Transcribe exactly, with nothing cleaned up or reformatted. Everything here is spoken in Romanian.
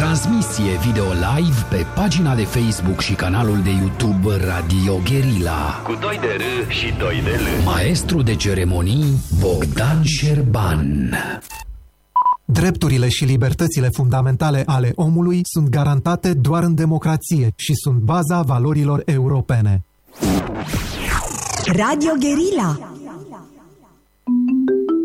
Transmisie video live pe pagina de Facebook și canalul de YouTube Radio Guerilla. Cu doi de R și doi de L. Maestru de ceremonii Bogdan Șerban. Drepturile și libertățile fundamentale ale omului sunt garantate doar în democrație și sunt baza valorilor europene. Radio Guerilla.